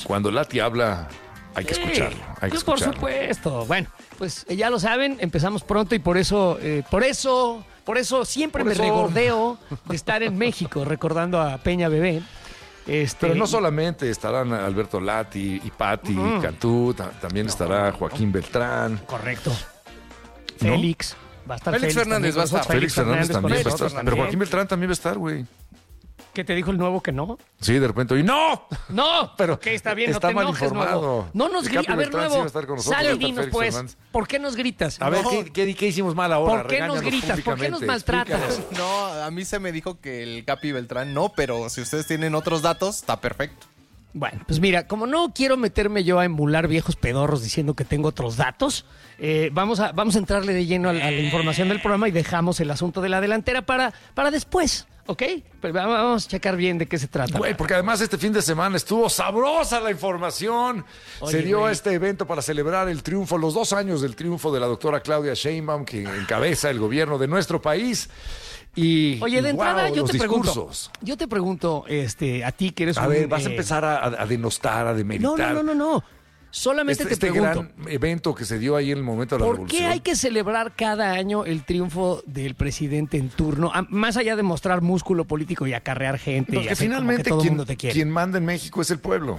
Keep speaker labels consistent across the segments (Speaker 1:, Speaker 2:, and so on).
Speaker 1: Cuando Lati habla, hay que escucharlo. Hay que
Speaker 2: Por
Speaker 1: escucharlo.
Speaker 2: supuesto. Bueno, pues ya lo saben, empezamos pronto y por eso siempre me regordeo de estar en México recordando a Peña Bebé.
Speaker 1: Pero no solamente estarán Alberto Lati y Pati Cantú, también estará Joaquín Beltrán.
Speaker 2: Correcto. Félix. Va a estar
Speaker 3: Félix Fernández va a estar.
Speaker 1: Félix Fernández también va a
Speaker 2: correcto,
Speaker 1: estar. Pero Joaquín Beltrán también va a estar, güey.
Speaker 2: ¿Qué te dijo el nuevo que no?
Speaker 1: Sí, de repente, y ¡no!
Speaker 2: No,
Speaker 1: Pero
Speaker 2: que está bien,
Speaker 1: está
Speaker 2: no te
Speaker 1: mal
Speaker 2: enojes,
Speaker 1: informado.
Speaker 2: nuevo. No nos
Speaker 1: El Capi
Speaker 2: grites. A ver,
Speaker 1: Beltrán sí
Speaker 2: nuevo,
Speaker 1: va a estar con nosotros,
Speaker 2: sal
Speaker 1: va a
Speaker 2: y
Speaker 1: estar
Speaker 2: dinos,
Speaker 1: Félix
Speaker 2: pues,
Speaker 1: Fernández.
Speaker 2: ¿por qué nos gritas?
Speaker 1: A ver,
Speaker 3: No.
Speaker 1: ¿qué hicimos mal ahora?
Speaker 2: ¿Por qué nos
Speaker 1: Regáñanos
Speaker 2: gritas? ¿Por qué nos
Speaker 1: públicamente.
Speaker 2: maltratas?
Speaker 1: Explícanos.
Speaker 3: No, a mí se me dijo que el Capi Beltrán no, pero si ustedes tienen otros datos, está perfecto.
Speaker 2: Bueno, pues mira, como no quiero meterme yo a emular viejos pedorros diciendo que tengo otros datos, vamos a entrarle de lleno a la información del programa y dejamos el asunto de la delantera para después, ¿ok? Pero vamos a checar bien de qué se trata.
Speaker 1: Güey, porque además este fin de semana estuvo sabrosa la información.
Speaker 2: Oye,
Speaker 1: Se dio
Speaker 2: güey.
Speaker 1: este evento para celebrar el triunfo, los 2 años del triunfo de la doctora Claudia Sheinbaum, que encabeza el gobierno de nuestro país. Y,
Speaker 2: Oye, de
Speaker 1: y,
Speaker 2: entrada
Speaker 1: wow,
Speaker 2: yo
Speaker 1: los
Speaker 2: te
Speaker 1: discursos.
Speaker 2: pregunto, a ti que eres
Speaker 1: A ver, vas a empezar a denostar, a demeritar.
Speaker 2: No. Solamente te pregunto.
Speaker 1: Gran evento que se dio ahí en el momento de la
Speaker 2: ¿Por
Speaker 1: revolución.
Speaker 2: qué hay que celebrar cada año el triunfo del presidente en turno? Más allá de mostrar músculo político y acarrear gente.
Speaker 1: Porque
Speaker 2: y hacer como
Speaker 1: finalmente
Speaker 2: que todo el mundo te quiere.
Speaker 1: quien manda en México es el pueblo.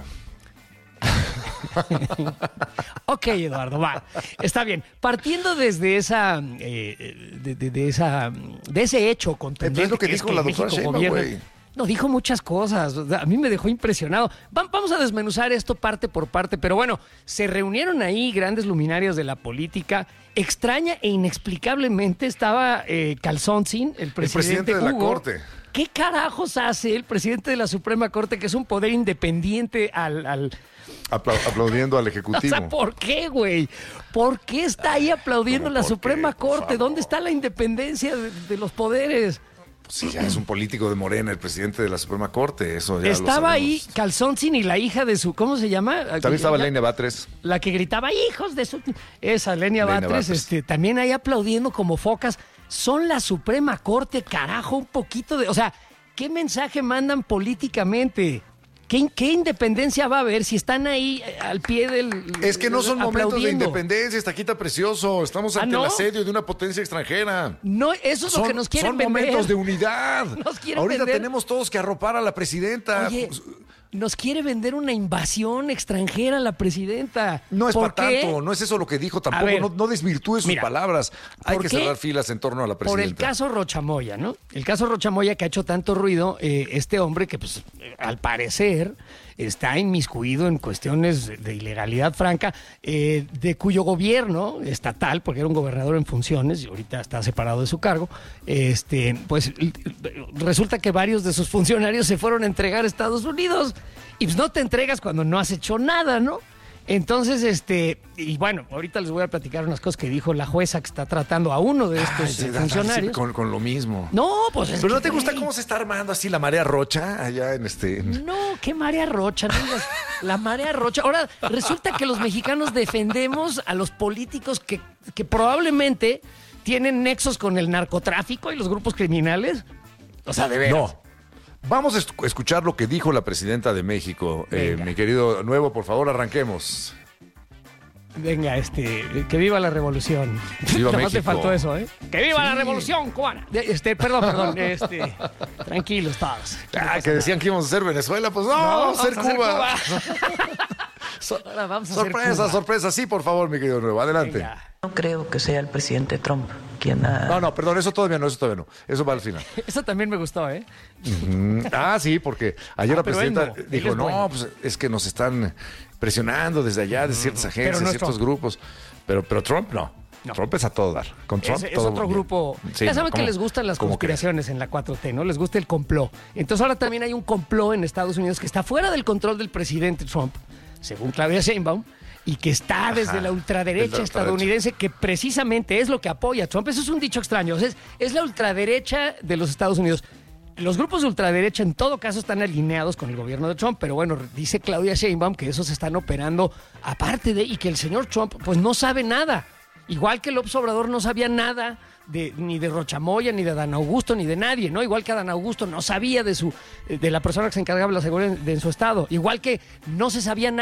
Speaker 2: Ok, Eduardo, va. Está bien. Partiendo desde de ese hecho contundente.
Speaker 1: Es lo que dijo la doctora
Speaker 2: México
Speaker 1: Sheinbaum,
Speaker 2: gobierna.
Speaker 1: güey.
Speaker 2: No, dijo muchas cosas. O sea, a mí me dejó impresionado. Vamos a desmenuzar esto parte por parte, pero bueno, se reunieron ahí grandes luminarios de la política. Extraña e inexplicablemente estaba Calzoncin, el presidente
Speaker 1: de la
Speaker 2: Hugo.
Speaker 1: Corte.
Speaker 2: ¿Qué carajos hace el presidente de la Suprema Corte, que es un poder independiente al
Speaker 1: Aplaudiendo al
Speaker 2: o
Speaker 1: Ejecutivo.
Speaker 2: sea, ¿por qué, güey? ¿Por qué está ahí aplaudiendo
Speaker 1: ¿Cómo
Speaker 2: la
Speaker 1: por
Speaker 2: Suprema
Speaker 1: qué? Por
Speaker 2: Corte?
Speaker 1: favor.
Speaker 2: ¿Dónde está la independencia de los poderes?
Speaker 1: Pues sí, ya es un político de Morena, el presidente de la Suprema Corte. Eso ya
Speaker 2: Estaba
Speaker 1: lo
Speaker 2: ahí
Speaker 1: sabemos.
Speaker 2: Calzoncin y la hija de su... ¿Cómo se llama?
Speaker 1: También estaba Lenia Batres.
Speaker 2: La que gritaba, hijos de su... Esa, Lenia
Speaker 1: Lenia
Speaker 2: Batres,
Speaker 1: Batres.
Speaker 2: también ahí aplaudiendo como focas. Son la Suprema Corte, carajo, un poquito de... O sea, ¿qué mensaje mandan políticamente? ¿Qué independencia va a haber si están ahí al pie del...
Speaker 1: Es que no son momentos de
Speaker 2: aplaudiendo?
Speaker 1: independencia, Estaquita Precioso. Estamos ante
Speaker 2: ¿no?
Speaker 1: el asedio de una potencia extranjera.
Speaker 2: No, eso es lo que nos quieren
Speaker 1: son
Speaker 2: vender.
Speaker 1: momentos de unidad.
Speaker 2: Nos quieren
Speaker 1: Ahorita
Speaker 2: vender.
Speaker 1: tenemos todos que arropar a la presidenta.
Speaker 2: Oye, nos quiere vender una invasión extranjera la presidenta.
Speaker 1: No es
Speaker 2: ¿Por
Speaker 1: para
Speaker 2: qué?
Speaker 1: tanto, no es eso lo que dijo tampoco.
Speaker 2: ver,
Speaker 1: No desvirtúe sus
Speaker 2: mira,
Speaker 1: palabras. Hay
Speaker 2: ¿por
Speaker 1: que
Speaker 2: qué?
Speaker 1: cerrar filas en torno a la
Speaker 2: Por
Speaker 1: presidenta.
Speaker 2: el caso Rochamoya, ¿no? El caso Rochamoya que ha hecho tanto ruido, este hombre que, pues, al parecer está inmiscuido en cuestiones de ilegalidad franca, de cuyo gobierno estatal, porque era un gobernador en funciones y ahorita está separado de su cargo, pues resulta que varios de sus funcionarios se fueron a entregar a Estados Unidos y pues no te entregas cuando no has hecho nada, ¿no? Entonces, y bueno, ahorita les voy a platicar unas cosas que dijo la jueza que está tratando a uno de estos
Speaker 1: Ay,
Speaker 2: funcionarios.
Speaker 1: con lo mismo.
Speaker 2: No, pues es
Speaker 1: ¿Pero no
Speaker 2: que,
Speaker 1: te gusta
Speaker 2: güey,
Speaker 1: cómo se está armando así la marea rocha allá en
Speaker 2: No, qué marea rocha, no digas, la marea rocha. Ahora, resulta que los mexicanos defendemos a los políticos que probablemente tienen nexos con el narcotráfico y los grupos criminales. O sea, de veras.
Speaker 1: No. Vamos a escuchar lo que dijo la presidenta de México.
Speaker 2: Venga.
Speaker 1: Mi querido Nuevo, por favor, arranquemos.
Speaker 2: Venga, que viva la revolución.
Speaker 1: Viva
Speaker 2: Nada más te
Speaker 1: México.
Speaker 2: faltó eso, ¿eh? Que viva la revolución cubana. Perdón, tranquilos todos.
Speaker 1: Que decían que íbamos a ser Venezuela, pues no, vamos a ser Cuba.
Speaker 2: Ahora vamos a hacer
Speaker 1: Sorpresa,
Speaker 2: Cuba.
Speaker 1: sorpresa. Sí, por favor, mi querido Nuevo, adelante.
Speaker 2: Venga.
Speaker 4: No creo que sea el presidente Trump quien ha...
Speaker 1: No, perdón, eso todavía no. Eso va al final.
Speaker 2: Eso también me gustó, ¿eh?
Speaker 1: Sí, porque ayer la
Speaker 2: pero él
Speaker 1: presidenta
Speaker 2: no, él
Speaker 1: dijo,
Speaker 2: es bueno.
Speaker 1: no, pues es que nos están presionando desde allá, de ciertas agencias,
Speaker 2: no es
Speaker 1: ciertos
Speaker 2: Trump.
Speaker 1: grupos. Pero Trump no.
Speaker 2: No.
Speaker 1: Trump es a todo dar. Con Trump
Speaker 2: Es
Speaker 1: todo
Speaker 2: otro
Speaker 1: bien.
Speaker 2: grupo.
Speaker 1: Sí,
Speaker 2: Ya saben
Speaker 1: ¿cómo?
Speaker 2: que les gustan las
Speaker 1: ¿Cómo
Speaker 2: conspiraciones en la 4T, ¿no? Les gusta el complot. Entonces ahora también hay un complot en Estados Unidos que está fuera del control del presidente Trump, según Claudia Sheinbaum, y que está desde la ultraderecha estadounidense, que precisamente es lo que apoya a Trump. Eso es un dicho extraño. O sea, es la ultraderecha de los Estados Unidos. Los grupos de ultraderecha en todo caso están alineados con el gobierno de Trump, pero bueno, dice Claudia Sheinbaum que esos están operando aparte de, y que el señor Trump pues no sabe nada. Igual que López Obrador no sabía nada ni de Rochamoya, ni de Adán Augusto, ni de nadie, ¿no? Igual que Adán Augusto no sabía de la persona que se encargaba de la seguridad en su estado. Igual que no se sabía nada